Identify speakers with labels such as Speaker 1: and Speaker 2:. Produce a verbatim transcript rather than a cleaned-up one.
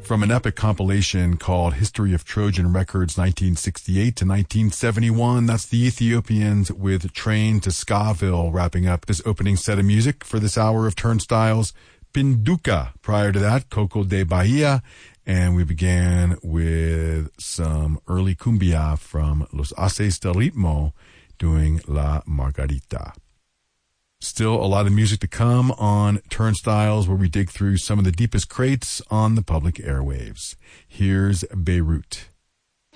Speaker 1: From an epic compilation called History of Trojan Records nineteen sixty-eight to nineteen seventy-one, that's the Ethiopians with Train to Skaville wrapping up this opening set of music for this hour of Turnstiles. Pinduka, prior to that, Coco de Bahia, and we began with some early cumbia from Los Haces del Ritmo doing La Margarita. Still a lot of music to come on Turnstiles, where we dig through some of the deepest crates on the public airwaves. Here's Beirut.